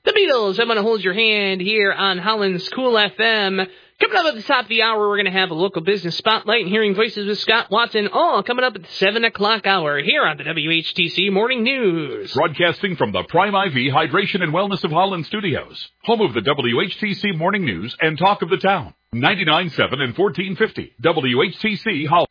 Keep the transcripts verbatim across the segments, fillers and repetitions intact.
The Beatles, I'm going to hold your hand here on Holland's Cool F M. Coming up at the top of the hour, we're going to have a local business spotlight and hearing voices with Scott Watson, all coming up at the seven o'clock hour here on the W H T C Morning News. Broadcasting from the Prime I V Hydration and Wellness of Holland studios, home of the W H T C Morning News and Talk of the Town. ninety-nine point seven and fourteen fifty W H T C Holland.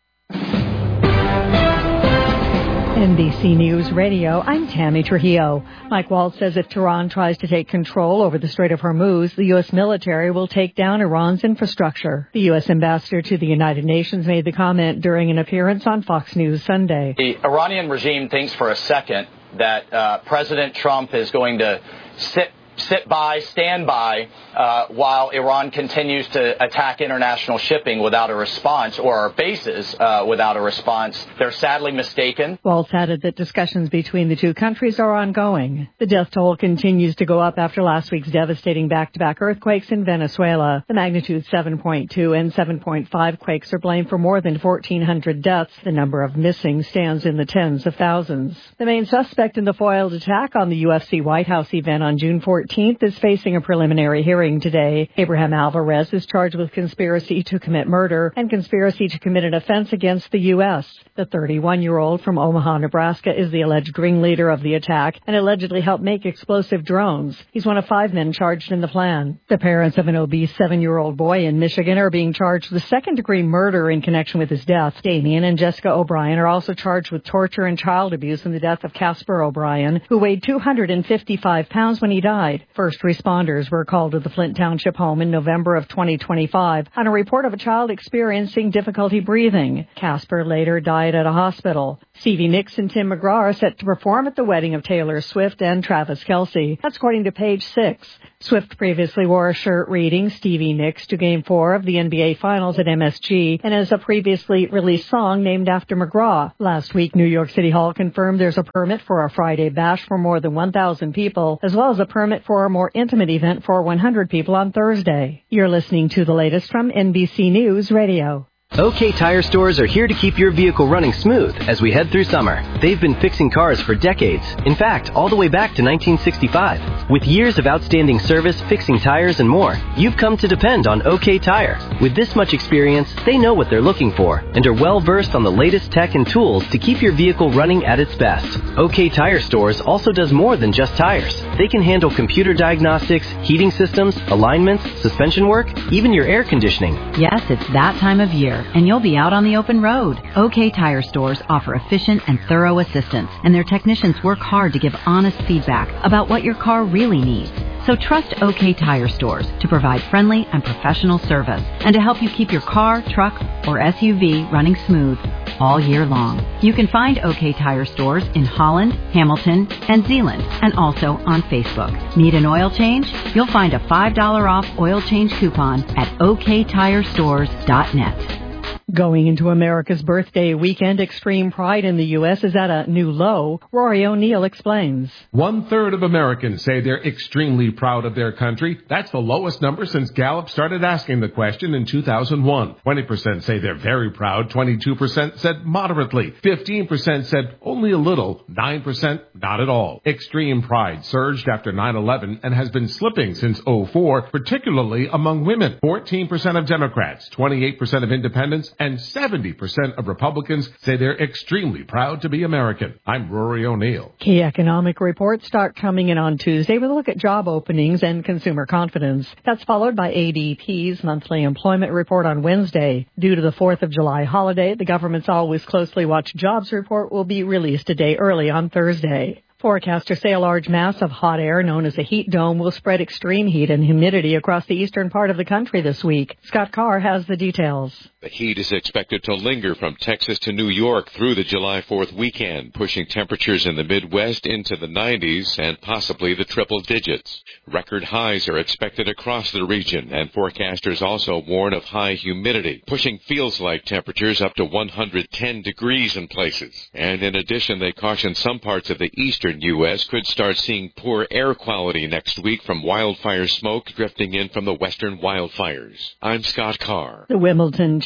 N B C News Radio, I'm Tammy Trujillo. Mike Waltz says if Tehran tries to take control over the Strait of Hormuz, the U S military will take down Iran's infrastructure. The U S ambassador to the United Nations made the comment during an appearance on Fox News Sunday. The Iranian regime thinks for a second that uh, President Trump is going to sit sit by, stand by, uh, while Iran continues to attack international shipping without a response, or our bases uh, without a response. They're sadly mistaken. Waltz added that discussions between the two countries are ongoing. The death toll continues to go up after last week's devastating back-to-back earthquakes in Venezuela. The magnitude seven point two and seven point five quakes are blamed for more than fourteen hundred deaths. The number of missing stands in the tens of thousands. The main suspect in the foiled attack on the U F C White House event on June fourteenth is facing a preliminary hearing today. Abraham Alvarez is charged with conspiracy to commit murder and conspiracy to commit an offense against the U S. The thirty-one-year-old from Omaha, Nebraska is the alleged ringleader of the attack and allegedly helped make explosive drones. He's one of five men charged in the plan. The parents of an obese seven-year-old boy in Michigan are being charged with second-degree murder in connection with his death. Damien and Jessica O'Brien are also charged with torture and child abuse in the death of Casper O'Brien, who weighed two hundred fifty-five pounds when he died. First responders were called to the Flint Township home in November of twenty twenty-five on a report of a child experiencing difficulty breathing. Casper later died at a hospital. Stevie Nicks and Tim McGraw are set to perform at the wedding of Taylor Swift and Travis Kelce. That's according to Page Six. Swift previously wore a shirt reading Stevie Nicks to Game four of the N B A Finals at M S G and as a previously released song named after McGraw. Last week, New York City Hall confirmed there's a permit for a Friday bash for more than one thousand people, as well as a permit for a more intimate event for one hundred people on Thursday. You're listening to the latest from N B C News Radio. OK Tire Stores are here to keep your vehicle running smooth as we head through summer. They've been fixing cars for decades. In fact, all the way back to nineteen sixty-five. With years of outstanding service, fixing tires, and more, you've come to depend on OK Tire. With this much experience, they know what they're looking for and are well versed on the latest tech and tools to keep your vehicle running at its best. OK Tire Stores also does more than just tires. They can handle computer diagnostics, heating systems, alignments, suspension work, even your air conditioning. Yes, it's that time of year, and you'll be out on the open road. OK Tire Stores offer efficient and thorough assistance, and their technicians work hard to give honest feedback about what your car really needs. So trust OK Tire Stores to provide friendly and professional service and to help you keep your car, truck, or S U V running smooth all year long. You can find OK Tire Stores in Holland, Hamilton, and Zeeland, and also on Facebook. Need an oil change? You'll find a five dollars off oil change coupon at O K tire stores dot net. Going into America's birthday weekend, extreme pride in the U S is at a new low. Rory O'Neill explains. One-third of Americans say they're extremely proud of their country. That's the lowest number since Gallup started asking the question in two thousand one. twenty percent say they're very proud. twenty-two percent said moderately. fifteen percent said only a little. nine percent not at all. Extreme pride surged after nine eleven and has been slipping since oh four, particularly among women. fourteen percent of Democrats, twenty-eight percent of independents, and seventy percent of Republicans say they're extremely proud to be American. I'm Rory O'Neill. Key economic reports start coming in on Tuesday with a look at job openings and consumer confidence. That's followed by A D P's monthly employment report on Wednesday. Due to the fourth of July holiday, the government's always closely watched jobs report will be released a day early on Thursday. Forecasters say a large mass of hot air known as a heat dome will spread extreme heat and humidity across the eastern part of the country this week. Scott Carr has the details. The heat is expected to linger from Texas to New York through the July fourth weekend, pushing temperatures in the Midwest into the nineties and possibly the triple digits. Record highs are expected across the region, and forecasters also warn of high humidity, pushing feels-like temperatures up to one hundred ten degrees in places. And in addition, they caution some parts of the eastern U S could start seeing poor air quality next week from wildfire smoke drifting in from the western wildfires. I'm Scott Carr. The Wimbledon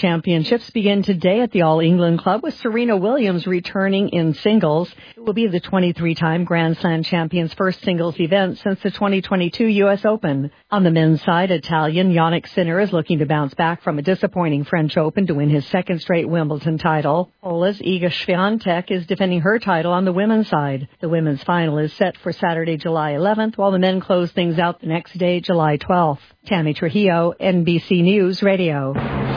Championships begin today at the All England Club with Serena Williams returning in singles. It will be the twenty-three-time Grand Slam champion's first singles event since the twenty twenty-two U S Open. On the men's side, Italian Jannik Sinner is looking to bounce back from a disappointing French Open to win his second straight Wimbledon title. Pola's Iga Świątek is defending her title on the women's side. The women's final is set for Saturday, July eleventh, while the men close things out the next day, July twelfth. Tammy Trujillo, N B C News Radio.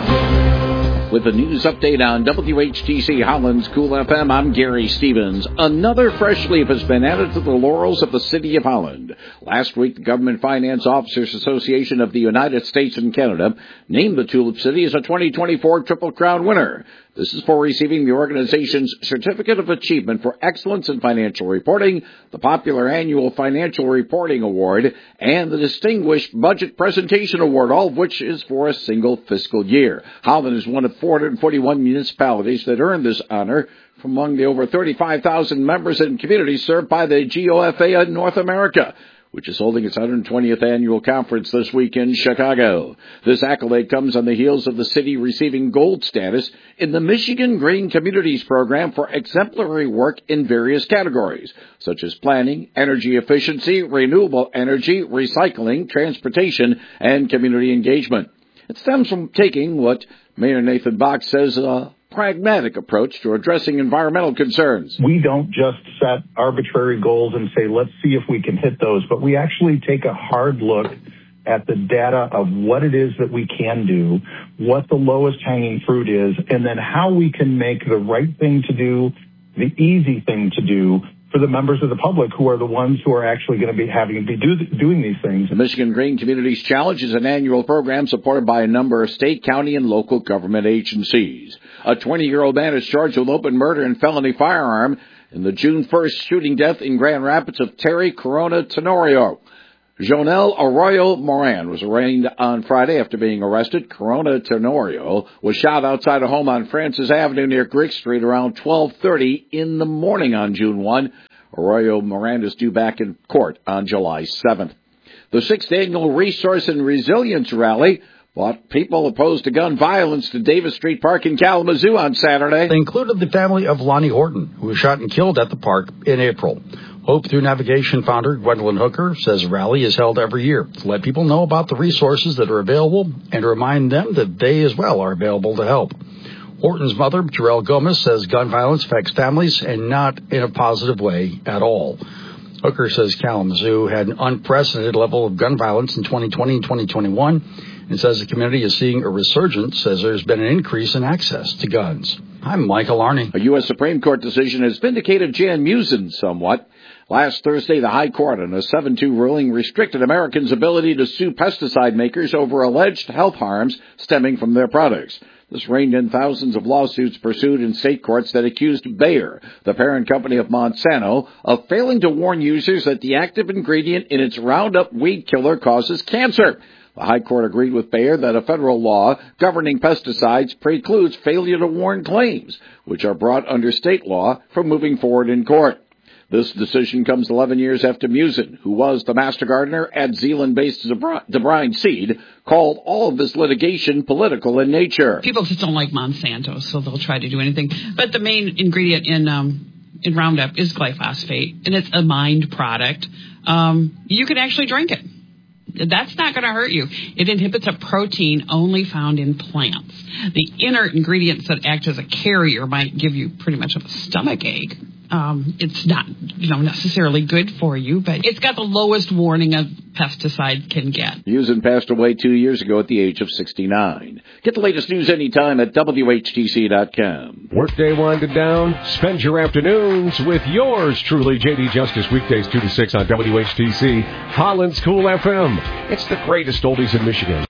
With the news update on W H T C Holland's Cool F M, I'm Gary Stevens. Another fresh leaf has been added to the laurels of the City of Holland. Last week, the Government Finance Officers Association of the United States and Canada named the Tulip City as a twenty twenty-four Triple Crown winner. This is for receiving the organization's Certificate of Achievement for Excellence in Financial Reporting, the popular annual Financial Reporting Award, and the Distinguished Budget Presentation Award, all of which is for a single fiscal year. Holland is one of four hundred forty-one municipalities that earned this honor from among the over thirty-five thousand members and communities served by the G O F A in North America, which is holding its one hundred twentieth annual conference this week in Chicago. This accolade comes on the heels of the city receiving gold status in the Michigan Green Communities Program for exemplary work in various categories, such as planning, energy efficiency, renewable energy, recycling, transportation, and community engagement. It stems from taking what Mayor Nathan Bach says a pragmatic approach to addressing environmental concerns. We don't just set arbitrary goals and say, let's see if we can hit those, but we actually take a hard look at the data of what it is that we can do, what the lowest hanging fruit is, and then how we can make the right thing to do, the easy thing to do, for the members of the public who are the ones who are actually going to be having to be do, doing these things. The Michigan Green Communities Challenge is an annual program supported by a number of state, county, and local government agencies. A twenty-year-old man is charged with open murder and felony firearm in the June first shooting death in Grand Rapids of Terry Corona Tenorio. Jonel Arroyo Moran was arraigned on Friday after being arrested. Corona Tenorio was shot outside a home on Francis Avenue near Greek Street around twelve thirty in the morning on June first. Arroyo Moran is due back in court on July seventh. The sixth annual Resource and Resilience Rally brought people opposed to gun violence to Davis Street Park in Kalamazoo on Saturday. They included the family of Lonnie Horton, who was shot and killed at the park in April. Hope Through Navigation founder Gwendolyn Hooker says the rally is held every year to let people know about the resources that are available and to remind them that they as well are available to help. Horton's mother, Jarell Gomez, says gun violence affects families and not in a positive way at all. Hooker says Kalamazoo had an unprecedented level of gun violence in twenty twenty and twenty twenty-one and says the community is seeing a resurgence as there's been an increase in access to guns. I'm Michael Arney. A U S Supreme Court decision has vindicated Jan Musin somewhat. Last Thursday, the High Court, in a seven two ruling, restricted Americans' ability to sue pesticide makers over alleged health harms stemming from their products. This reined in thousands of lawsuits pursued in state courts that accused Bayer, the parent company of Monsanto, of failing to warn users that the active ingredient in its Roundup weed killer causes cancer. The High Court agreed with Bayer that a federal law governing pesticides precludes failure to warn claims, which are brought under state law, from moving forward in court. This decision comes eleven years after Musin, who was the master gardener at Zealand-based DeBrine Seed, called all of this litigation political in nature. People just don't like Monsanto, so they'll try to do anything. But the main ingredient in um, in Roundup is glyphosate, and it's a mined product. Um, you can actually drink it. That's not going to hurt you. It inhibits a protein only found in plants. The inert ingredients that act as a carrier might give you pretty much of a stomach ache. Um, it's not, you know, necessarily good for you, but it's got the lowest warning a pesticide can get. Musin passed away two years ago at the age of sixty-nine. Get the latest news anytime at W H T C dot com. Workday winded down. Spend your afternoons with yours truly, J D Justice, weekdays two to six on W H T C, Holland's Cool F M. It's the greatest oldies in Michigan.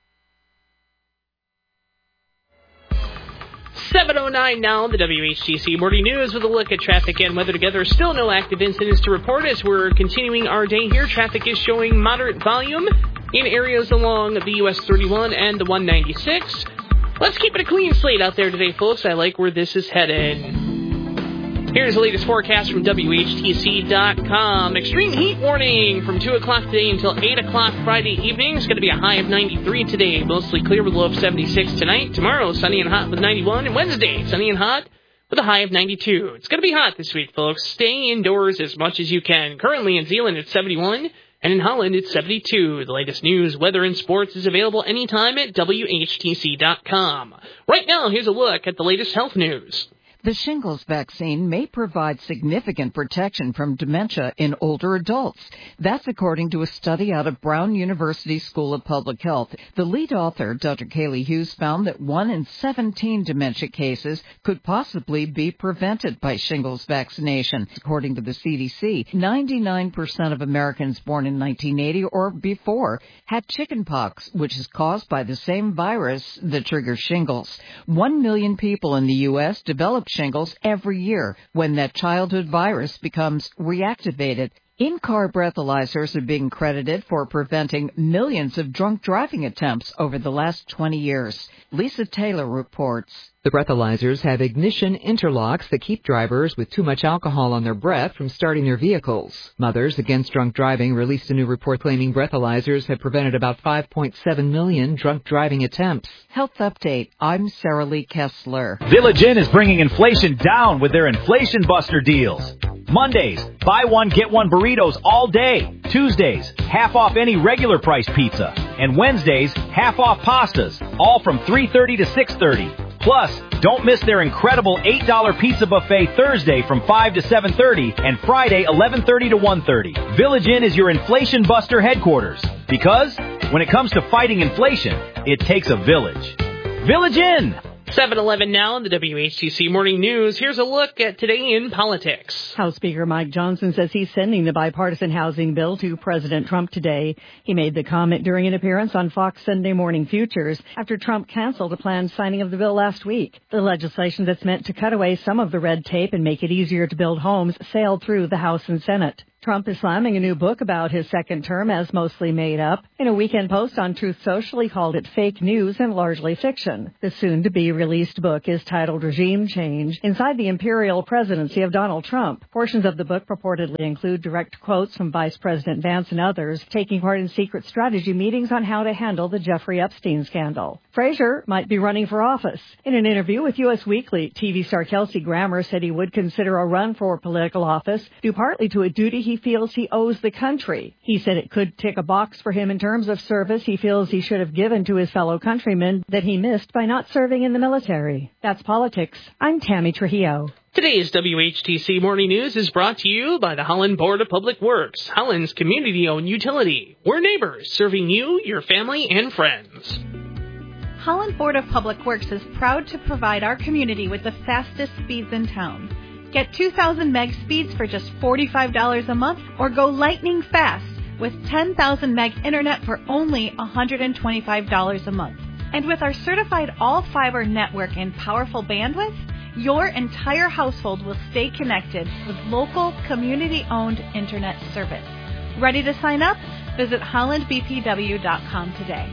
seven oh nine now, the W H T C Morning News with a look at traffic and weather together. Still no active incidents to report as we're continuing our day here. Traffic is showing moderate volume in areas along the U S thirty-one and the one ninety-six. Let's keep it a clean slate out there today, folks. I like where this is headed. Here's the latest forecast from W H T C dot com. Extreme heat warning from two o'clock today until eight o'clock Friday evening. It's going to be a high of ninety-three today. Mostly clear with a low of seventy-six tonight. Tomorrow, sunny and hot with ninety-one. And Wednesday, sunny and hot with a high of ninety-two. It's going to be hot this week, folks. Stay indoors as much as you can. Currently in Zeeland, it's seventy-one. And in Holland, it's seventy-two. The latest news, weather, and sports is available anytime at W H T C dot com. Right now, here's a look at the latest health news. The shingles vaccine may provide significant protection from dementia in older adults. That's according to a study out of Brown University School of Public Health. The lead author, Doctor Kaylee Hughes, found that one in seventeen dementia cases could possibly be prevented by shingles vaccination. According to the C D C, ninety-nine percent of Americans born in nineteen eighty or before had chickenpox, which is caused by the same virus that triggers shingles. One million people in the U S develop shingles every year when that childhood virus becomes reactivated. In-car breathalyzers are being credited for preventing millions of drunk driving attempts over the last twenty years. Lisa Taylor reports. The breathalyzers have ignition interlocks that keep drivers with too much alcohol on their breath from starting their vehicles. Mothers Against Drunk Driving released a new report claiming breathalyzers have prevented about five point seven million drunk driving attempts. Health Update. I'm Sarah Lee Kessler. Village Inn is bringing inflation down with their Inflation Buster deals. Mondays, buy one, get one burritos all day. Tuesdays, half off any regular price pizza. And Wednesdays, half off pastas, all from three thirty to six thirty. Plus, don't miss their incredible eight dollar pizza buffet Thursday from five to seven thirty and Friday eleven thirty to one thirty. Village Inn is your Inflation Buster headquarters. Because when it comes to fighting inflation, it takes a village. Village Inn! seven eleven now in the W H T C Morning News. Here's a look at Today in Politics. House Speaker Mike Johnson says he's sending the bipartisan housing bill to President Trump today. He made the comment during an appearance on Fox Sunday Morning Futures after Trump canceled a planned signing of the bill last week. The legislation that's meant to cut away some of the red tape and make it easier to build homes sailed through the House and Senate. Trump is slamming a new book about his second term as mostly made up. In a weekend post on Truth Social, he called it fake news and largely fiction. The soon-to-be-released book is titled Regime Change, Inside the Imperial Presidency of Donald Trump. Portions of the book purportedly include direct quotes from Vice President Vance and others taking part in secret strategy meetings on how to handle the Jeffrey Epstein scandal. Frazier might be running for office. In an interview with U S Weekly, T V star Kelsey Grammer said he would consider a run for political office, due partly to a duty he feels he owes the country. He said it could tick a box for him in terms of service he feels he should have given to his fellow countrymen that he missed by not serving in the military. That's politics. I'm Tammy Trujillo. Today's W H T C Morning News is brought to you by the Holland Board of Public Works, Holland's community-owned utility. We're neighbors, serving you, your family, and friends. Holland Board of Public Works is proud to provide our community with the fastest speeds in town. Get two thousand meg speeds for just forty-five dollars a month, or go lightning fast with ten thousand meg internet for only one hundred twenty-five dollars a month. And with our certified all-fiber network and powerful bandwidth, your entire household will stay connected with local, community-owned internet service. Ready to sign up? Visit holland b p w dot com today.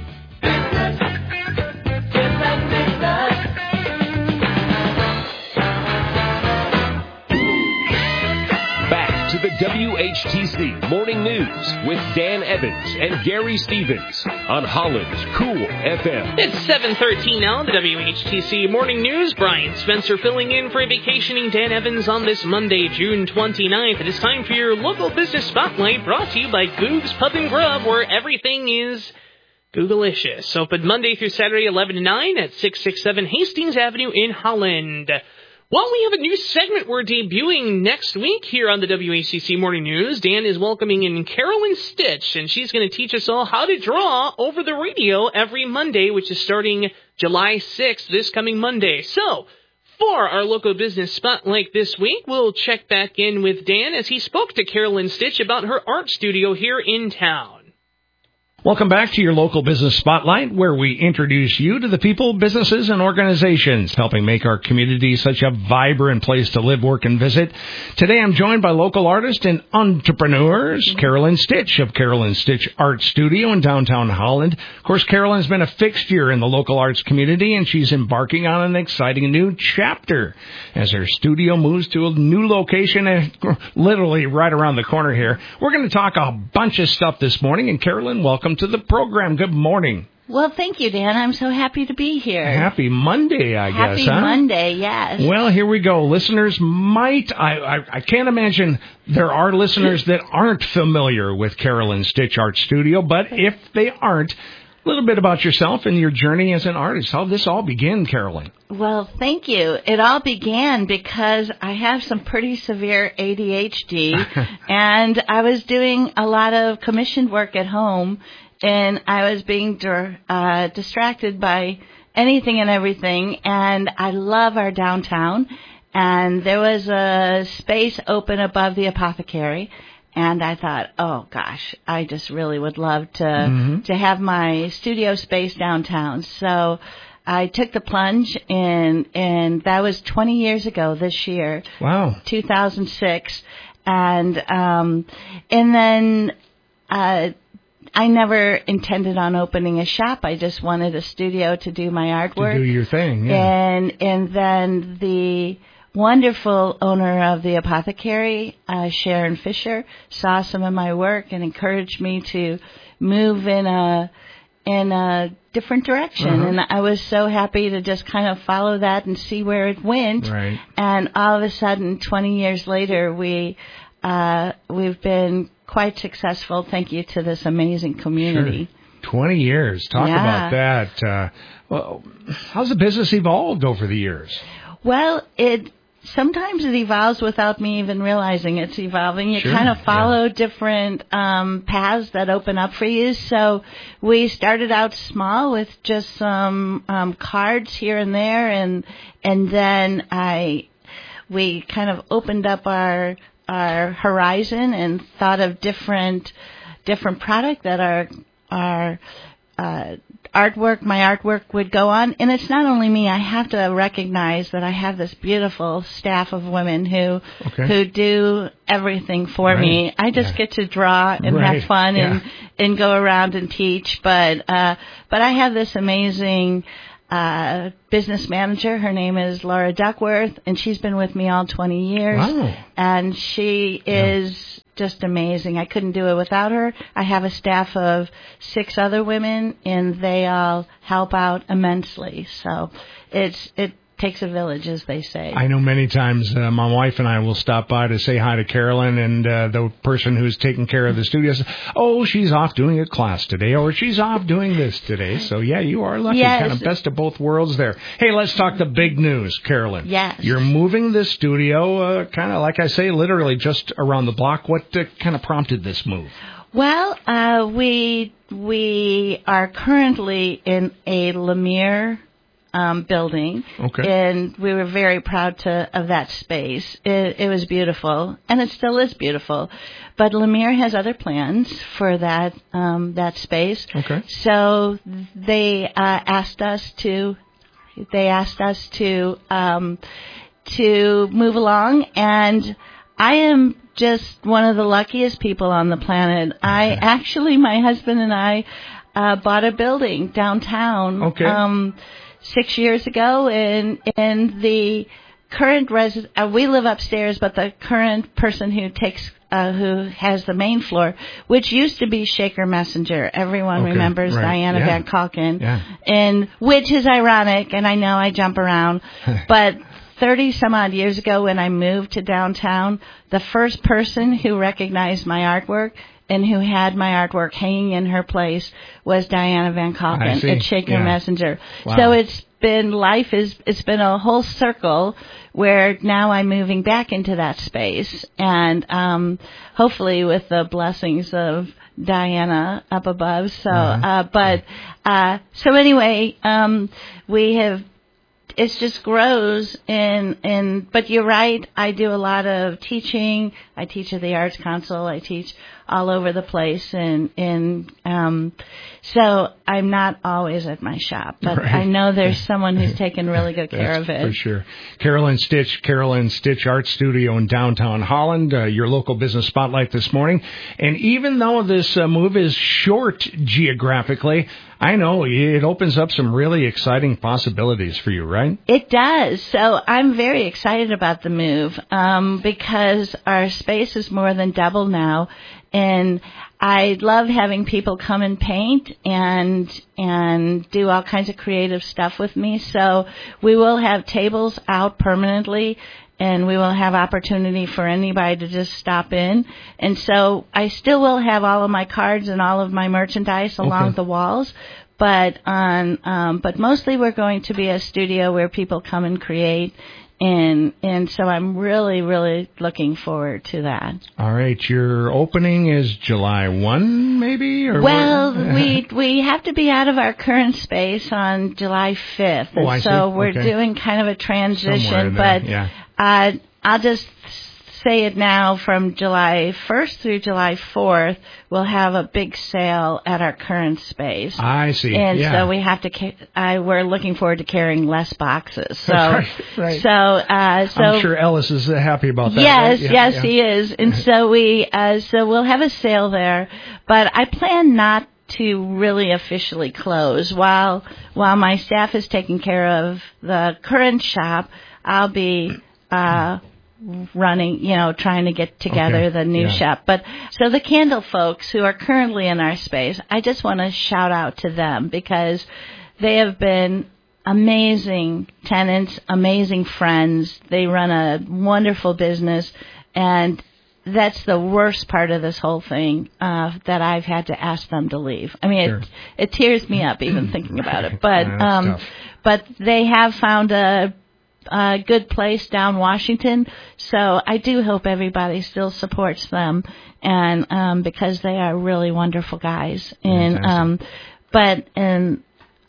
Back to the W H T C Morning News with Dan Evans and Gary Stevens on Holland's Cool F M. It's seven thirteen now, the W H T C Morning News. Brian Spencer filling in for a vacationing Dan Evans on this Monday, June twenty-ninth. It is time for your local business spotlight, brought to you by Goog's Pub and Grub, where everything is Googlicious. Open Monday through Saturday, eleven to nine at six sixty-seven Hastings Avenue in Holland. Well, we have a new segment we're debuting next week here on the W H C C Morning News. Dan is welcoming in Carolyn Stitch, and she's going to teach us all how to draw over the radio every Monday, which is starting July sixth, this coming Monday. So, for our local business spotlight this week, we'll check back in with Dan as he spoke to Carolyn Stitch about her art studio here in town. Welcome back to your local business spotlight, where we introduce you to the people, businesses, and organizations helping make our community such a vibrant place to live, work, and visit. Today I'm joined by local artists and entrepreneurs, Carolyn Stitch of Carolyn Stitch Art Studio in downtown Holland. Of course, Carolyn's been a fixture in the local arts community, and she's embarking on an exciting new chapter as her studio moves to a new location, and literally right around the corner here. We're going to talk a bunch of stuff this morning, and Carolyn, welcome to the program. Good morning. Well, thank you, Dan. I'm so happy to be here. Happy Monday, I happy guess, huh? Happy Monday, yes. Well, here we go. Listeners might, I, I, I can't imagine there are listeners that aren't familiar with Carolyn Stitch Art Studio, but if they aren't, a little bit about yourself and your journey as an artist. How did this all begin, Carolyn? Well, thank you. It all began because I have some pretty severe A D H D, and I was doing a lot of commissioned work at home, and I was being uh, distracted by anything and everything, and I love our downtown, and there was a space open above the apothecary, and I thought, oh, gosh, I just really would love to mm-hmm. to have my studio space downtown. So I took the plunge, and, and that was twenty years ago this year. Wow. two thousand six. And, um, and then uh, I never intended on opening a shop. I just wanted a studio to do my artwork. To do your thing, yeah. And, and then the wonderful owner of the apothecary, uh, Sharon Fisher, saw some of my work and encouraged me to move in a in a different direction. Uh-huh. And I was so happy to just kind of follow that and see where it went. Right. And all of a sudden, twenty years later, we uh, we've been quite successful. Thank you to this amazing community. Sure. twenty years. Talk yeah. about that. Uh, well, how's the business evolved over the years? Well, it. Sometimes it evolves without me even realizing it's evolving. You sure, kind of follow yeah. different um, paths that open up for you. So we started out small with just some um, cards here and there, and and then I we kind of opened up our our horizon and thought of different different product that our our uh, artwork, my artwork would go on. And it's not only me. I have to recognize that I have this beautiful staff of women who okay. who do everything for right. me. I just yeah. get to draw and right. have fun yeah. and, and go around and teach. But uh, but I have this amazing uh, business manager. Her name is Laura Duckworth, and she's been with me all twenty years. Wow. And she yeah. is just amazing. I couldn't do it without her. I have a staff of six other women, and they all help out immensely. So it's it takes a village, as they say. I know many times uh, my wife and I will stop by to say hi to Carolyn, and uh, the person who's taking care of the studio says, oh, she's off doing a class today, or she's off doing this today. So, yeah, you are lucky. Yes. Kind of best of both worlds there. Hey, let's talk the big news, Carolyn. Yes. You're moving the studio uh, kind of, like I say, literally just around the block. What uh, kind of prompted this move? Well, uh, we we are currently in a Lemire Um, building, okay. and we were very proud to of that space. It, it was beautiful, and it still is beautiful. But Lemire has other plans for that um, that space. Okay. So they uh, asked us to they asked us to um, to move along, and I am just one of the luckiest people on the planet. Okay. I actually, my husband and I uh, bought a building downtown. Okay. Um, Six years ago, and and the current resident, uh, we live upstairs, but the current person who takes, uh, who has the main floor, which used to be Shaker Messenger. Everyone okay, remembers right. Diana yeah. Van Kalken, yeah. and which is ironic. And I know I jump around, but thirty some odd years ago, when I moved to downtown, the first person who recognized my artwork and who had my artwork hanging in her place was Diana Van Kalken at Shaker yeah. Messenger. Wow. So it's been, life is, it's been a whole circle where now I'm moving back into that space. And, um, hopefully with the blessings of Diana up above. So, uh-huh. uh, but, uh, so anyway, um, we have, it just grows in, in, but you're right, I do a lot of teaching. I teach at the Arts Council. I teach all over the place, and and um, so I'm not always at my shop, but Right. I know there's someone who's taken really good care That's of it. For sure. Carolyn Stitch, Carolyn Stitch Art Studio in downtown Holland, uh, your local business spotlight this morning. And even though this uh, move is short geographically, I know it opens up some really exciting possibilities for you, right? It does. So I'm very excited about the move um, because our space is more than double now, and I love having people come and paint and and do all kinds of creative stuff with me. So we will have tables out permanently, and we will have opportunity for anybody to just stop in. And so I still will have all of my cards and all of my merchandise along Okay. the walls. But on, um, but mostly we're going to be a studio where people come and create, and and so I'm really really looking forward to that. All right, your opening is July first, maybe? Or Well, what? we we have to be out of our current space on July fifth, Oh, and I so see. we're Okay. doing kind of a Somewhere transition. there, But yeah. uh, I'll just say it now, from July first through July fourth, we'll have a big sale at our current space. I see. And yeah. so we have to. Ca- I we're looking forward to carrying less boxes. So Right, right. so uh, so. I'm sure Ellis is uh, happy about that. Yes, right? Yeah, yes, yeah. he is. And so we, uh, so we'll have a sale there, but I plan not to really officially close. While while my staff is taking care of the current shop, I'll be uh, running, you know, trying to get together Okay, the new yeah. shop. But so the candle folks who are currently in our space, I just want to shout out to them because they have been amazing tenants, amazing friends. They run a wonderful business, and that's the worst part of this whole thing, uh, that I've had to ask them to leave. I mean, Sure. it, it tears me up even thinking about it. But, Yeah, that's um, tough. but they have found a, a good place down Washington, so I do hope everybody still supports them, and um, because they are really wonderful guys. And Fantastic. um, but and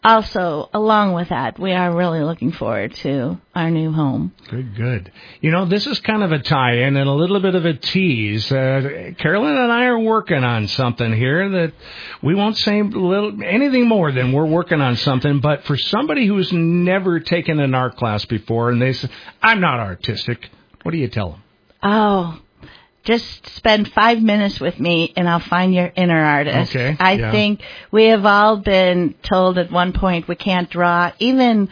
also along with that, we are really looking forward to our new home. Good, good. You know, this is kind of a tie-in and a little bit of a tease. Uh, Carolyn and I are working on something here that we won't say little, anything more than we're working on something, but for somebody who's never taken an art class before and they say, I'm not artistic, what do you tell them? Oh, just spend five minutes with me and I'll find your inner artist. Okay, I yeah. think we have all been told at one point we can't draw. Even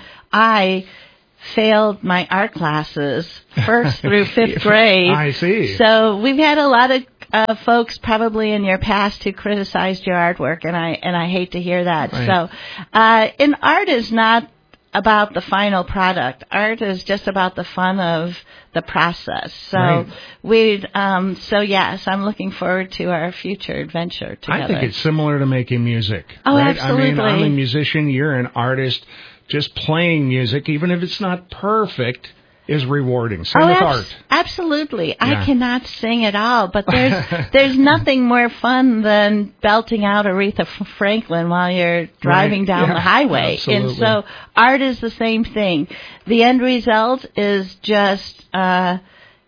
I failed my art classes first through fifth grade. I see. So we've had a lot of uh, folks probably in your past who criticized your artwork, and I and I hate to hear that. Right. So, uh, and art is not about the final product. Art is just about the fun of the process. So Right. we, um, so yes, I'm looking forward to our future adventure together. I think it's similar to making music. Oh, right? I mean, absolutely. I'm a musician, you're an artist. Just playing music, even if it's not perfect, is rewarding. Same oh, with abs- art. absolutely. Yeah. I cannot sing at all, but there's there's nothing more fun than belting out Aretha F- Franklin while you're driving Right. down Yeah, the highway. absolutely. And so art is the same thing. The end result is just a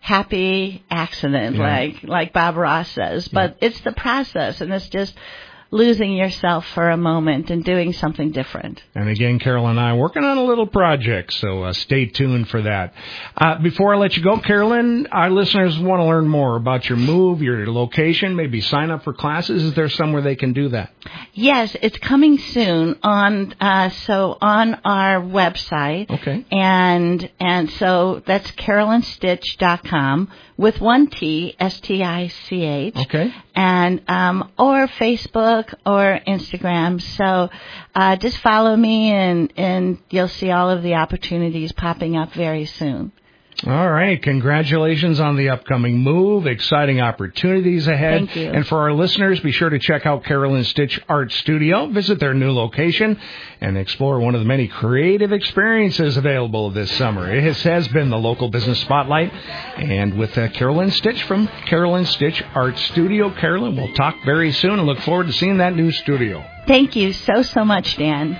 happy accident, Yeah. like like Bob Ross says. But it's the process, and it's just losing yourself for a moment and doing something different. And again, Carol and I are working on a little project, so uh, stay tuned for that. Uh, before I let you go, Carolyn, our listeners want to learn more about your move, your location, maybe sign up for classes. Is there somewhere they can do that? Yes, it's coming soon on uh, so on our website. Okay. And and so that's carolyn stitch dot com with one T, S T I C H. Okay. And um, or Facebook or Instagram. So uh, just follow me, and and you'll see all of the opportunities popping up very soon. All right. Congratulations on the upcoming move. Exciting opportunities ahead. Thank you. And for our listeners, be sure to check out Carolyn Stitch Art Studio. Visit their new location and explore one of the many creative experiences available this summer. It has, has been the local business spotlight. And with uh, Carolyn Stitch from Carolyn Stitch Art Studio. Carolyn, we'll talk very soon and look forward to seeing that new studio. Thank you so, so much, Dan.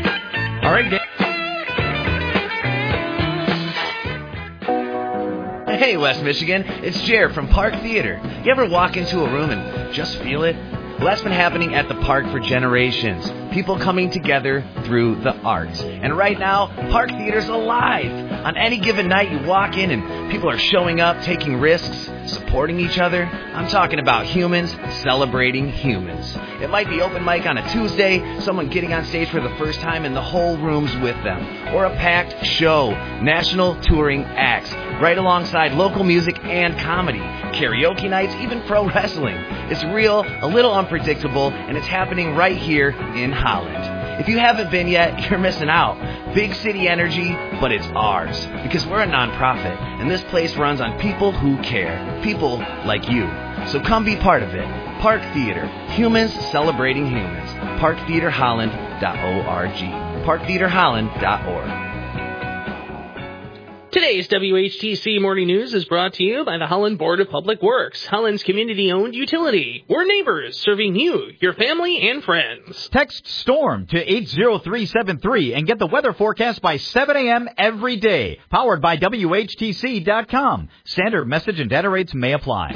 All right, Dan. Hey, West Michigan, it's Jer from Park Theater. You ever walk into a room and just feel it? Well, that's been happening at the park for generations. People coming together through the arts. And right now, Park Theater's alive. On any given night, you walk in and people are showing up, taking risks, supporting each other. I'm talking about humans celebrating humans. It might be open mic on a Tuesday, someone getting on stage for the first time and the whole room's with them. Or a packed show, national touring acts, right alongside local music and comedy, karaoke nights, even pro wrestling. It's real, a little unpredictable, and it's happening right here in Holland. If you haven't been yet, you're missing out. Big city energy, but it's ours. Because we're a nonprofit, and this place runs on people who care. People like you. So come be part of it. Park Theater. Humans celebrating humans. park theater holland dot org. park theater holland dot org. Today's W H T C Morning News is brought to you by the Holland Board of Public Works, Holland's community-owned utility. We're neighbors, serving you, your family, and friends. Text STORM to eight zero three seven three and get the weather forecast by seven a.m. every day. Powered by W H T C dot com. Standard message and data rates may apply.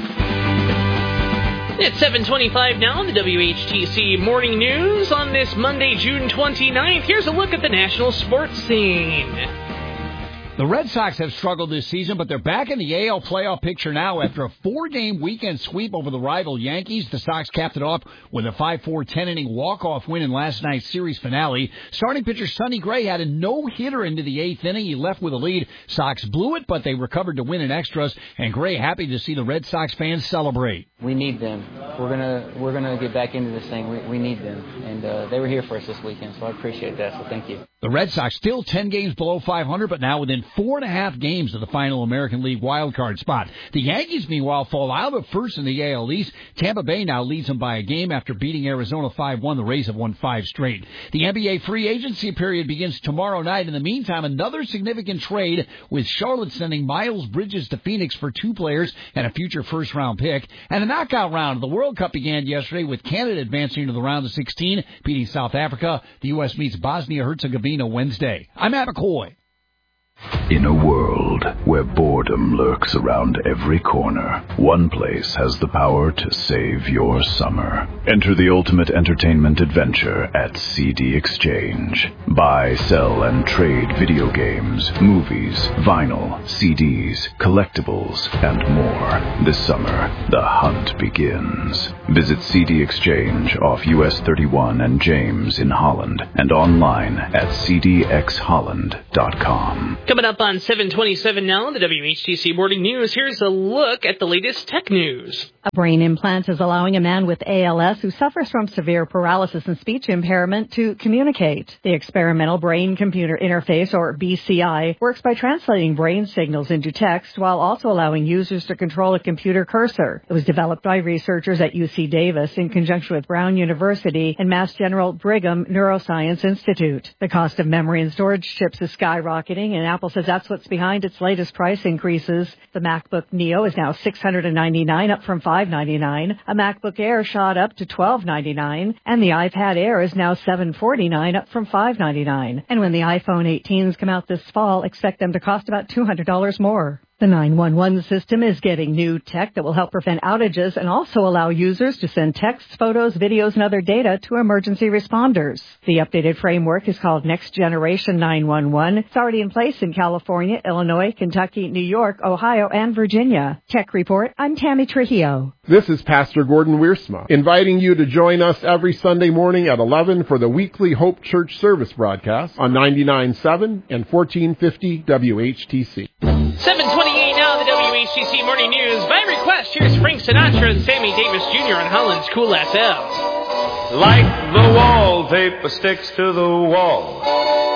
It's seven twenty-five now, the W H T C Morning News on this Monday, June twenty-ninth. Here's a look at the national sports scene. The Red Sox have struggled this season, but they're back in the A L playoff picture now after a four-game weekend sweep over the rival Yankees. The Sox capped it off with a five four ten-inning walk-off win in last night's series finale. Starting pitcher Sonny Gray had a no-hitter into the eighth inning. He left with a lead. Sox blew it, but they recovered to win in extras, and Gray happy to see the Red Sox fans celebrate. We need them. We're gonna we're gonna get back into this thing. We, we need them, and uh, they were here for us this weekend, so I appreciate that. So thank you. The Red Sox still ten games below five hundred, but now within four and a half games of the final American League wildcard spot. The Yankees, meanwhile, fall out of first in the A L East. Tampa Bay now leads them by a game after beating Arizona five one. The Rays have won five straight. The N B A free agency period begins tomorrow night. In the meantime, another significant trade with Charlotte sending Miles Bridges to Phoenix for two players and a future first-round pick. And the knockout round of the World Cup began yesterday with Canada advancing to the round of sixteen, beating South Africa. The U S meets Bosnia-Herzegovina Wednesday. I'm Matt McCoy. In a world where boredom lurks around every corner, one place has the power to save your summer. Enter the ultimate entertainment adventure at C D Exchange. Buy, sell, and trade video games, movies, vinyl, C Ds, collectibles, and more. This summer, the hunt begins. Visit C D Exchange off U S thirty-one and James in Holland and online at c d x holland dot com. Coming up on seven twenty-seven now, the W H T C Morning News, here's a look at the latest tech news. A brain implant is allowing a man with A L S who suffers from severe paralysis and speech impairment to communicate. The experimental brain-computer interface, or B C I, works by translating brain signals into text while also allowing users to control a computer cursor. It was developed by researchers at U C Davis in conjunction with Brown University and Mass General Brigham Neuroscience Institute. The cost of memory and storage chips is skyrocketing, and Apple says that's what's behind its latest price increases. The MacBook Neo is now six hundred ninety-nine dollars, up from five hundred ninety-nine dollars. A MacBook Air shot up to twelve ninety-nine, and the iPad Air is now seven hundred forty-nine dollars, up from five hundred ninety-nine dollars. And when the iPhone eighteens come out this fall, expect them to cost about two hundred dollars more. The nine one one system is getting new tech that will help prevent outages and also allow users to send texts, photos, videos, and other data to emergency responders. The updated framework is called Next Generation nine one one. It's already in place in California, Illinois, Kentucky, New York, Ohio, and Virginia. Tech Report, I'm Tammy Trujillo. This is Pastor Gordon Wiersma, inviting you to join us every Sunday morning at eleven for the weekly Hope Church service broadcast on ninety-nine point seven and fourteen fifty W H T C. seven twenty-eight now, the W H T C Morning News. By request, here's Frank Sinatra and Sammy Davis Junior on Holland's Cool F M. Like the wallpaper sticks to the wall,